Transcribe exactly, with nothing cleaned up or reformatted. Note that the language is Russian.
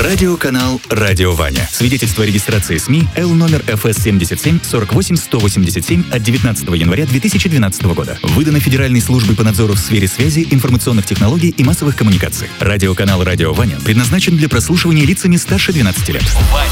Радиоканал «Радио Ваня». Свидетельство о регистрации СМИ Л номер эф эс семьдесят семь сорок восемь сто восемьдесят семь от девятнадцатого января две тысячи двенадцатого года. Выдано Федеральной службой по надзору в сфере связи, информационных технологий и массовых коммуникаций. Радиоканал «Радио Ваня» предназначен для прослушивания лицами старше двенадцати лет. Ваня,